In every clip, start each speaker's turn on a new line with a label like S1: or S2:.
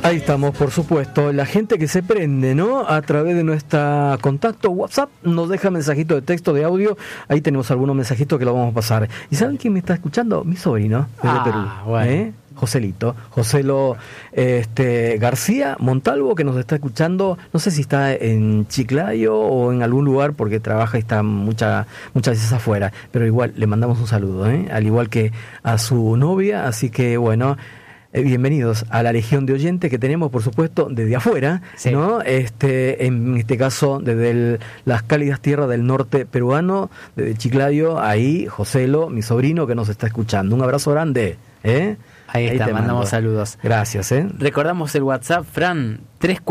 S1: Ahí estamos, por supuesto. La gente que se prende, ¿no? A través de nuestro contacto WhatsApp nos deja mensajito de texto, de audio. Ahí tenemos algunos mensajitos que lo vamos a pasar. ¿Y saben quién me está escuchando? Mi sobrino, desde Perú.
S2: Bueno.
S1: Joselito, Joselo García Montalvo, que nos está escuchando. No sé si está en Chiclayo o en algún lugar porque trabaja y está muchas veces afuera. Pero igual le mandamos un saludo, al igual que a su novia. Así que bueno. Bienvenidos a la legión de oyentes que tenemos, por supuesto, desde afuera, sí. ¿No? En este caso, desde las cálidas tierras del norte peruano, desde Chiclayo, ahí, Joselo, mi sobrino, que nos está escuchando. Un abrazo grande,
S2: Ahí está, te mandamos saludos.
S1: Gracias,
S2: Recordamos el WhatsApp, Fran,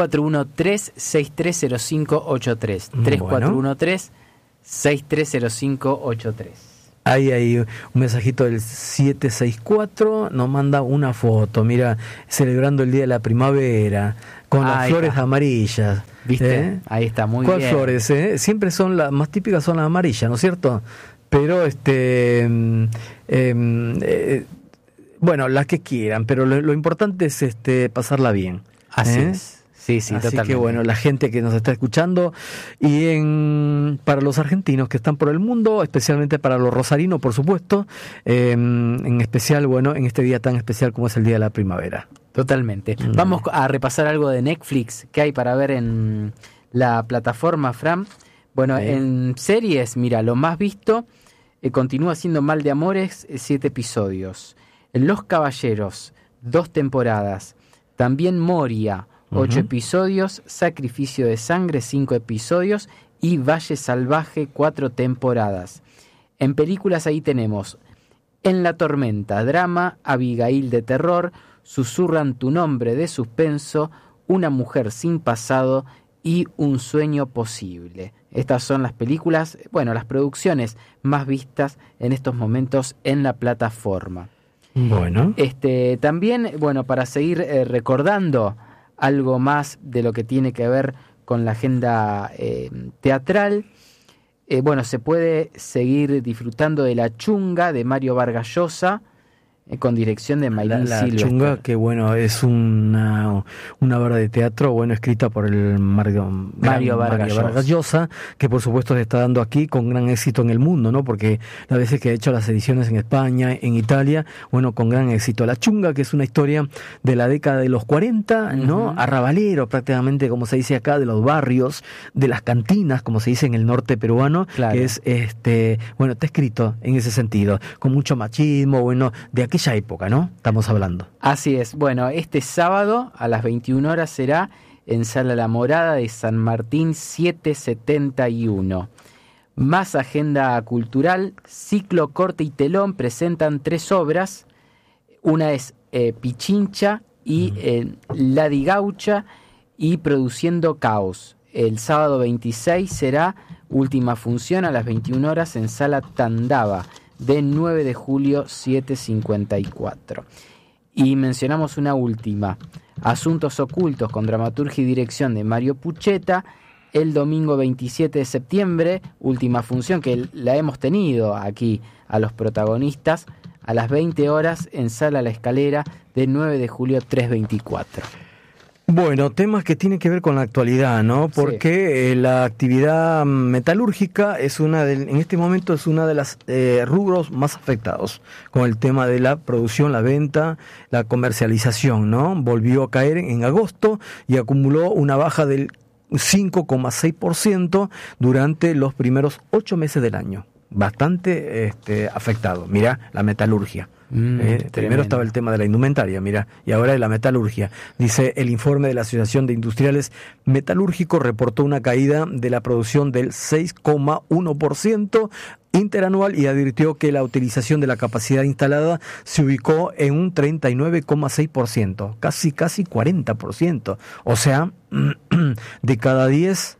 S2: 3413-630583. 3413-630583.
S1: Ahí hay un mensajito del 764, nos manda una foto, mira, celebrando el Día de la Primavera, con las flores amarillas.
S2: ¿Viste? Ahí está, muy bien.
S1: ¿Cuáles flores? Siempre son las más típicas, son las amarillas, ¿no es cierto? Pero, bueno, las que quieran, pero lo importante es pasarla bien.
S2: Así es. Sí,
S1: así
S2: totalmente.
S1: Que bueno, la gente que nos está escuchando y para los argentinos que están por el mundo, especialmente para los rosarinos, por supuesto, en especial, bueno, en este día tan especial como es el Día de la Primavera.
S2: Totalmente. Vamos a repasar algo de Netflix que hay para ver en la plataforma, Fran. Bueno, en series, mira, lo más visto continúa siendo Mal de Amores, 7 episodios. Los Caballeros, 2 temporadas. También Moria, 8 episodios, Sacrificio de Sangre, 5 episodios y Valle Salvaje, 4 temporadas. En películas ahí tenemos En la Tormenta, drama, Abigail de terror, Susurran tu nombre de suspenso, Una mujer sin pasado y Un sueño posible. Estas son las películas, bueno, las producciones más vistas en estos momentos en la plataforma.
S1: Bueno.
S2: También, bueno, para seguir recordando algo más de lo que tiene que ver con la agenda teatral. Bueno, se puede seguir disfrutando de La Chunga de Mario Vargas Llosa, con dirección de Maylin Silvestre.
S1: La Chunga, que bueno, es una obra de teatro, bueno, escrita por el Mario Vargas Llosa, que por supuesto se está dando aquí con gran éxito en el mundo, ¿no? Porque las veces que ha hecho las ediciones en España, en Italia, bueno, con gran éxito. La Chunga, que es una historia de la década de los 40, ¿no? Arrabalero, prácticamente, como se dice acá, de los barrios, de las cantinas, como se dice en el norte peruano, claro. Que es, bueno, está escrito en ese sentido, con mucho machismo, bueno, de aquella época, ¿no? Estamos hablando.
S2: Así es. Bueno, este sábado a las 21 horas será en Sala La Morada de San Martín 771. Más agenda cultural. Ciclo, Corte y Telón presentan 3 obras. Una es Pichincha y La Digaucha y Produciendo Caos. El sábado 26 será última función a las 21 horas en Sala Tandava de 9 de julio 754. Y mencionamos una última, Asuntos Ocultos, con dramaturgia y dirección de Mario Pucheta, el domingo 27 de septiembre, última función que la hemos tenido aquí a los protagonistas, a las 20 horas en Sala La Escalera de 9 de julio 324.
S1: Bueno, temas que tienen que ver con la actualidad, ¿no? Porque la actividad metalúrgica en este momento es una de las rubros más afectados con el tema de la producción, la venta, la comercialización, ¿no? Volvió a caer en agosto y acumuló una baja del 5,6% durante los primeros 8 meses del año. Bastante afectado. Mirá, la metalurgia. Primero estaba el tema de la indumentaria, mira, y ahora de la metalurgia. Dice, el informe de la Asociación de Industriales Metalúrgicos reportó una caída de la producción del 6,1% interanual y advirtió que la utilización de la capacidad instalada se ubicó en un 39,6%, casi 40%. O sea, de cada 10,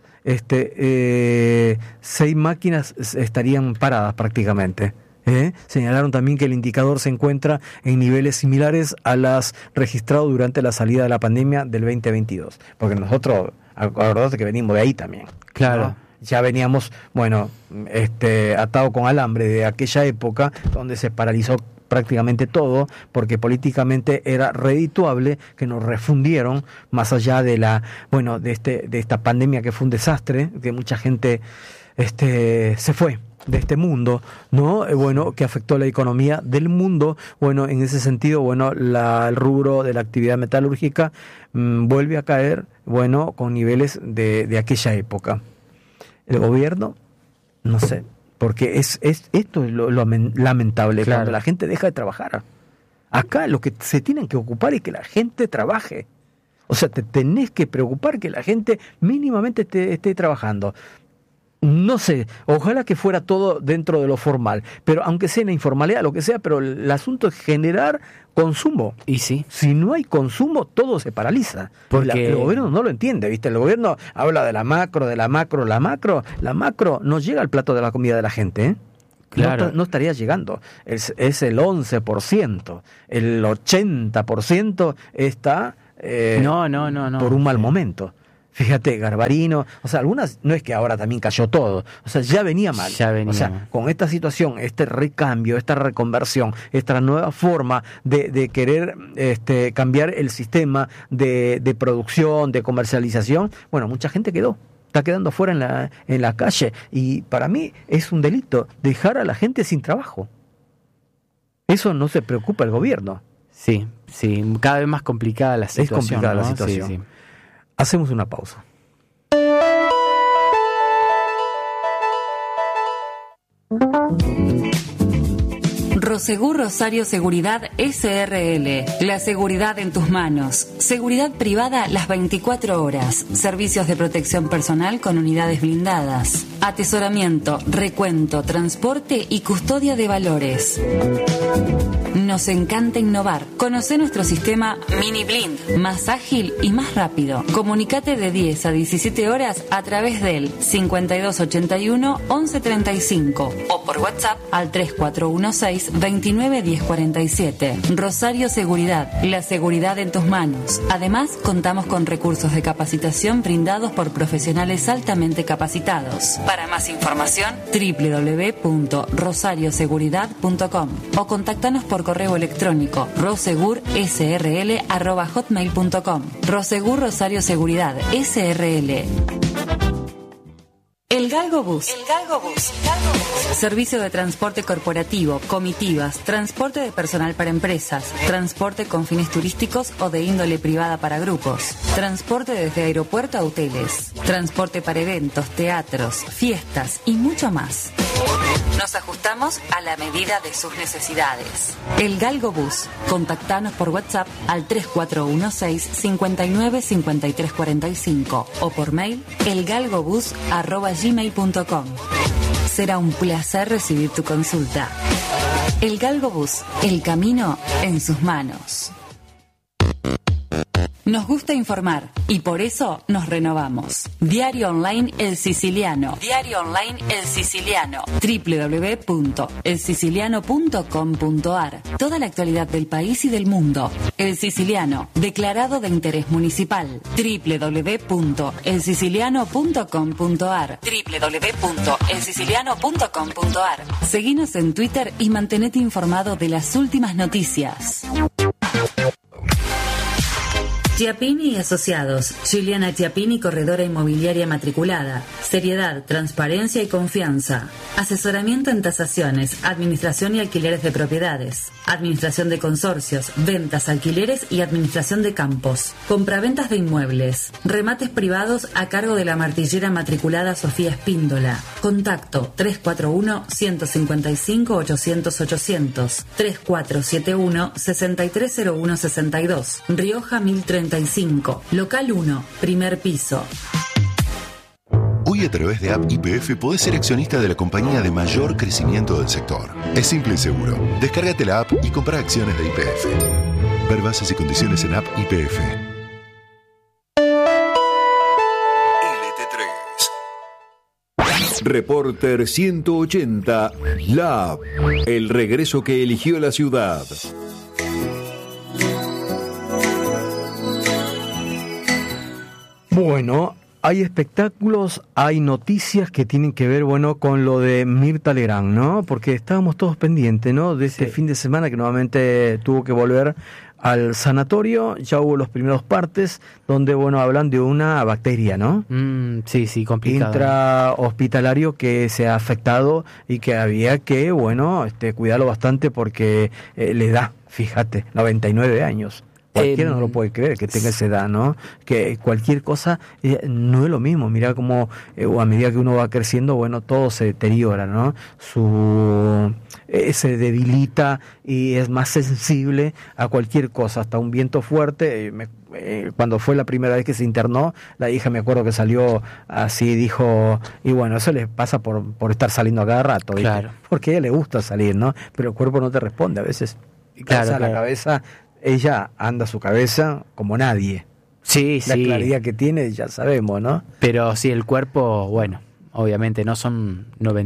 S1: 6 máquinas estarían paradas prácticamente. Señalaron también que el indicador se encuentra en niveles similares a las registrados durante la salida de la pandemia del 2022. Porque nosotros, acordate que venimos de ahí también.
S2: Claro.
S1: ¿No? Ya veníamos, bueno, atado con alambre de aquella época donde se paralizó prácticamente todo, porque políticamente era redituable, que nos refundieron, más allá de de esta pandemia que fue un desastre, que mucha gente se fue de este mundo, ¿no? Que afectó la economía del mundo. En ese sentido, el rubro de la actividad metalúrgica vuelve a caer, con niveles de aquella época. El gobierno, no sé, porque esto es lo lamentable, claro. Cuando la gente deja de trabajar. Acá lo que se tienen que ocupar es que la gente trabaje. O sea, te tenés que preocupar que la gente mínimamente esté trabajando. No sé, ojalá que fuera todo dentro de lo formal, pero aunque sea en la informalidad, lo que sea, pero el asunto es generar consumo.
S2: Y sí.
S1: Si no hay consumo, todo se paraliza. Porque el gobierno no lo entiende, ¿viste? El gobierno habla de la macro, la macro no llega al plato de la comida de la gente, ¿eh?
S2: Claro.
S1: No estaría llegando. Es el 11%, el 80% está por un mal momento. Fíjate, Garbarino, o sea, algunas, no es que ahora también cayó todo, o sea, ya venía mal. O sea, con esta situación, este recambio, esta reconversión, esta nueva forma de querer cambiar el sistema de producción, de comercialización, mucha gente está quedando fuera en la calle, y para mí es un delito dejar a la gente sin trabajo. Eso no se preocupa el gobierno.
S2: Sí, cada vez más complicada la situación.
S1: Es complicada, ¿no? La situación. Sí. Hacemos una pausa.
S3: Prosegur Rosario Seguridad SRL. La seguridad en tus manos. Seguridad privada las 24 horas. Servicios de protección personal con unidades blindadas. Atesoramiento, recuento, transporte y custodia de valores. Nos encanta innovar. Conoce nuestro sistema Mini Blind, más ágil y más rápido. Comunicate de 10 a 17 horas a través del 5281 1135 o por WhatsApp al 3416 29 1047. Rosario Seguridad, la seguridad en tus manos. Además, contamos con recursos de capacitación brindados por profesionales altamente capacitados. Para más información, www.rosarioseguridad.com o contactanos por correo electrónico rosegursrl@hotmail.com. Rosegur Rosario Seguridad SRL. El Galgo Bus. Servicio de transporte corporativo, comitivas, transporte de personal para empresas, transporte con fines turísticos o de índole privada para grupos, transporte desde aeropuerto a hoteles, transporte para eventos, teatros, fiestas y mucho más. Nos ajustamos a la medida de sus necesidades. El Galgo Bus. Contactanos por WhatsApp al 3416 59 53 45 o por mail elgalgobus@gmail.com. Será un placer recibir tu consulta. El Galgo Bus. El camino en sus manos. Nos gusta informar y por eso nos renovamos. Diario Online El Siciliano. www.elsiciliano.com.ar. Toda la actualidad del país y del mundo. El Siciliano, declarado de interés municipal. www.elsiciliano.com.ar. www.elsiciliano.com.ar. Seguinos en Twitter y mantenete informado de las últimas noticias. Chiappini y Asociados. Juliana Chiappini, corredora inmobiliaria matriculada. Seriedad, transparencia y confianza. Asesoramiento en tasaciones, administración y alquileres de propiedades. Administración de consorcios, ventas, alquileres y administración de campos. Compraventas de inmuebles. Remates privados a cargo de la martillera matriculada Sofía Espíndola. Contacto 341-155-800-800. 3471-630162. Rioja 1035. Local 1, primer piso.
S4: Hoy a través de App YPF podés ser accionista de la compañía de mayor crecimiento del sector. Es simple y seguro. Descárgate la app y compra acciones de YPF. Ver bases y condiciones en App YPF.
S5: LT3. Reporter 180, la app. El regreso que eligió la ciudad.
S1: Bueno, hay espectáculos, hay noticias que tienen que ver, bueno, con lo de Mirta Legrand, ¿no? Porque estábamos todos pendientes, ¿no? De este fin de semana que nuevamente tuvo que volver al sanatorio. Ya hubo los primeros partes donde, bueno, hablan de una bacteria, ¿no?
S2: Sí, complicado.
S1: Intrahospitalario que se ha afectado y que había que, bueno, cuidarlo bastante porque le da, fíjate, 99 años. Cualquiera no lo puede creer que tenga esa edad, ¿no? Que cualquier cosa no es lo mismo. Mira cómo a medida que uno va creciendo, bueno, todo se deteriora, ¿no? Se debilita y es más sensible a cualquier cosa, hasta un viento fuerte. Cuando fue la primera vez que se internó, la hija me acuerdo que salió así, dijo, y bueno, eso le pasa por estar saliendo a cada rato, ¿viste?
S2: Claro.
S1: Porque a ella le gusta salir, ¿no? Pero el cuerpo no te responde a veces.
S2: Claro.
S1: La cabeza, ella anda su cabeza como nadie.
S2: Sí,
S1: la claridad que tiene, ya sabemos, ¿no?
S2: Pero sí, el cuerpo, bueno, obviamente no son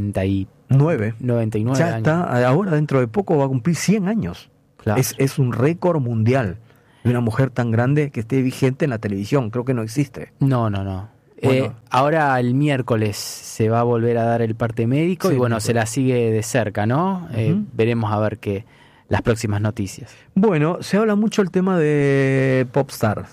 S2: 99
S1: ya
S2: años.
S1: Está, ahora dentro de poco va a cumplir 100 años.
S2: Claro.
S1: Es un récord mundial de una mujer tan grande que esté vigente en la televisión. Creo que no existe.
S2: No. Bueno. Ahora el miércoles se va a volver a dar el parte médico y bueno, se la sigue de cerca, ¿no? Veremos a ver las próximas noticias.
S1: Bueno, se habla mucho el tema de Popstars.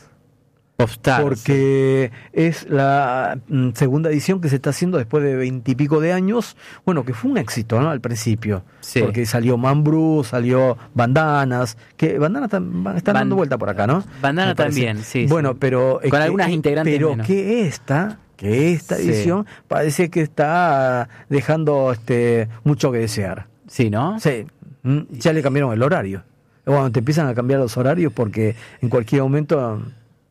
S1: Porque es la segunda edición que se está haciendo después de 20 y pico de años. Bueno, que fue un éxito, ¿no? Al principio. Sí. Porque salió Mambrú, salió Bandanas, que Bandanas están dando vuelta por acá, ¿no?
S2: Bandana también, sí.
S1: Bueno, pero...
S2: Con algunas integrantes
S1: pero
S2: menos.
S1: que esta edición parece que está dejando mucho que desear.
S2: Sí, ¿no?
S1: Sí. Ya le cambiaron el horario. Bueno, te empiezan a cambiar los horarios porque en cualquier momento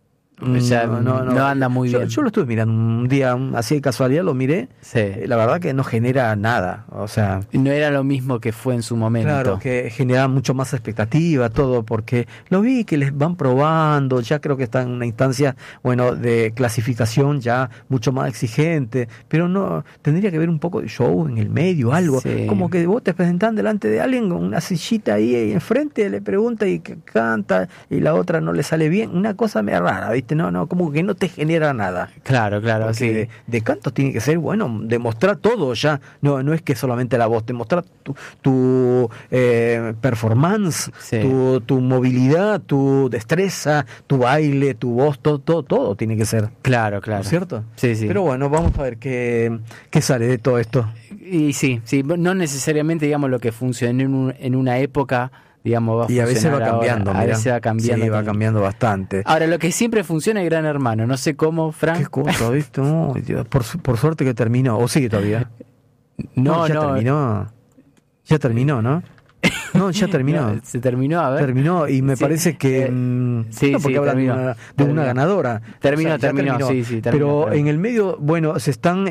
S2: no anda muy bien.
S1: Yo lo estuve mirando un día, así de casualidad lo miré.
S2: Sí.
S1: La verdad que no genera nada. O sea,
S2: no era lo mismo que fue en su momento.
S1: Claro, que genera mucho más expectativa, todo, porque lo vi que les van probando. Ya creo que está en una instancia, bueno, de clasificación ya mucho más exigente. Pero no, tendría que haber un poco de show en el medio, algo.
S2: Sí.
S1: Como que vos te presentás delante de alguien con una sillita ahí enfrente, le pregunta y que canta, y la otra no le sale bien. Una cosa medio rara, ¿viste? No, como que no te genera nada.
S2: Claro,
S1: porque
S2: sí.
S1: De canto tiene que ser, bueno, demostrar todo ya. No es que solamente la voz, demostrar tu performance,
S2: sí.
S1: tu movilidad, tu destreza, tu baile, tu voz, todo tiene que ser.
S2: Claro.
S1: ¿No es cierto?
S2: Sí.
S1: Pero bueno, vamos a ver qué sale de todo esto.
S2: Y sí, no necesariamente, digamos, lo que funcionó en una época, digamos, va a funcionar.
S1: Y a veces va cambiando,
S2: ahora. A veces va cambiando.
S1: Sí, va cambiando bastante.
S2: Ahora, lo que siempre funciona es Gran Hermano. No sé cómo, Frank.
S1: ¿Qué cosa, viste? No, por suerte que terminó. ¿O sigue todavía? Ya terminó, ¿no? No, ya terminó.
S2: No, se terminó, a ver.
S1: Terminó y me parece que... porque hablan de una ganadora.
S2: Terminó,
S1: o sea,
S2: sí.
S1: Pero en el medio, bueno, se están,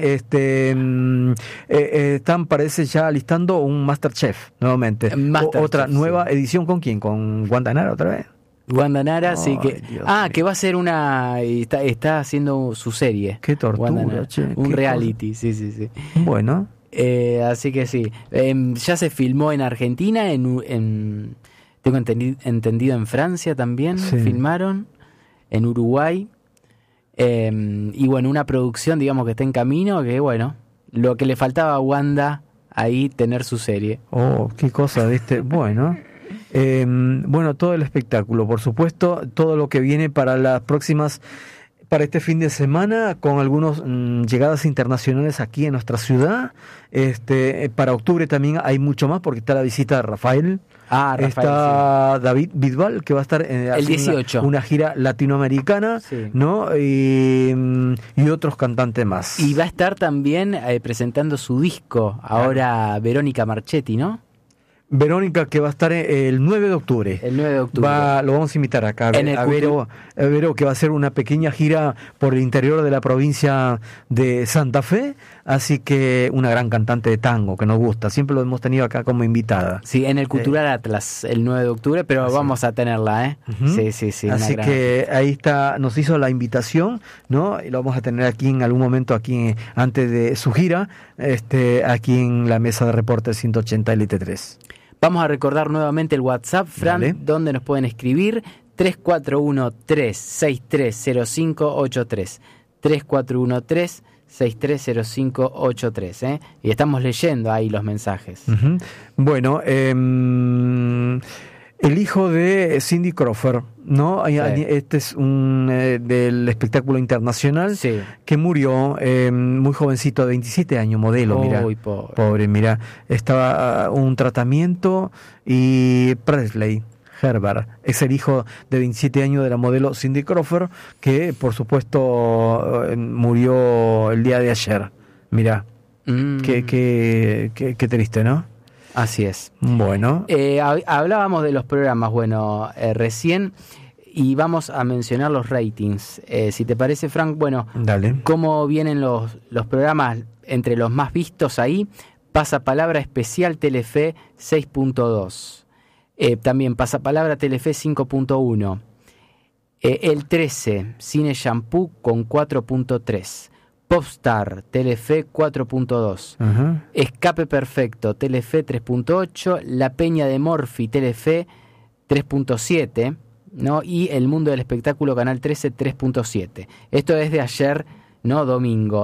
S1: parece ya listando un Masterchef nuevamente. Otra nueva edición, ¿con quién? ¿Con Wanda Nara otra vez?
S2: Wanda Nara, sí.
S1: Dios
S2: que va a ser está haciendo su serie.
S1: Qué tortura,
S2: un reality, cosa. Sí.
S1: Bueno.
S2: Así que sí, ya se filmó en Argentina, tengo entendido en Francia también, filmaron, en Uruguay, y bueno, una producción, digamos, que está en camino, que bueno, lo que le faltaba a Wanda ahí, tener su serie.
S1: Oh, qué cosa, ¿viste? Bueno, todo el espectáculo, por supuesto, todo lo que viene para las próximas... Para este fin de semana, con algunas llegadas internacionales aquí en nuestra ciudad. Para octubre también hay mucho más, porque está la visita de Rafael. Está David Bisbal, que va a estar
S2: el 18.
S1: Una gira latinoamericana, ¿no? Y otros cantantes más.
S2: Y va a estar también presentando su disco, ahora Verónica Marchetti, ¿no?
S1: Verónica, que va a estar el 9 de octubre.
S2: El 9 de octubre.
S1: Lo vamos a invitar acá a Vero, que va a hacer una pequeña gira por el interior de la provincia de Santa Fe. Así que una gran cantante de tango que nos gusta. Siempre lo hemos tenido acá como invitada.
S2: Sí, en el Cultural Atlas, el 9 de octubre, pero vamos a tenerla, ¿eh?
S1: Uh-huh. Sí. Así que ahí está, nos hizo la invitación, ¿no? Y lo vamos a tener aquí en algún momento, antes de su gira, aquí en la mesa de Reportes 180 LT3.
S2: Vamos a recordar nuevamente el WhatsApp, Fran, donde nos pueden escribir 341-363-0583. 3413-630583. Y estamos leyendo ahí los mensajes.
S1: Uh-huh. Bueno, el hijo de Cindy Crawford, ¿no?
S2: Sí.
S1: Este es un del espectáculo internacional,
S2: Sí.
S1: que murió muy jovencito, de 27 años, modelo, mira.
S2: Uy, pobre.
S1: Pobre, mira. Estaba un tratamiento y Presley Herbert es el hijo de 27 años de la modelo Cindy Crawford, que por supuesto murió el día de ayer. Mira, qué triste, ¿no?
S2: Así es.
S1: Bueno.
S2: Hablábamos de los programas, recién, y vamos a mencionar los ratings. Si te parece, Frank,
S1: dale.
S2: ¿Cómo vienen los programas entre los más vistos ahí? Pasapalabra Especial Telefe 6.2. También Pasapalabra Telefe 5.1. El 13, Cine Shampoo con 4.3. Popstar, Telefe 4.2.
S1: Uh-huh.
S2: Escape Perfecto, Telefe 3.8. La Peña de Morphy, Telefe 3.7. ¿no? Y El Mundo del Espectáculo, Canal 13, 3.7. Esto es de ayer, ¿no? Domingo.